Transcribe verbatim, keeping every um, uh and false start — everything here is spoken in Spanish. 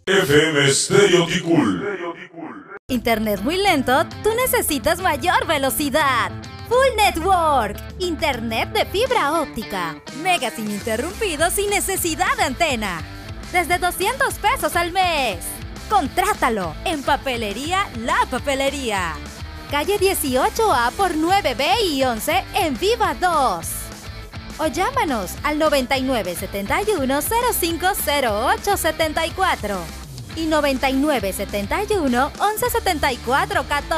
F M Stereo Ticul. Internet muy lento, tú necesitas mayor velocidad. Full Network, internet de fibra óptica, megas ininterrumpidos sin necesidad de antena. Desde doscientos pesos al mes. Contrátalo en Papelería La Papelería. Calle dieciocho A por nueve B y once en Viva dos. O llámanos al noventa y nueve setenta y uno cero cinco cero ocho setenta y cuatro y noventa y nueve setenta y uno once setenta y cuatro catorce.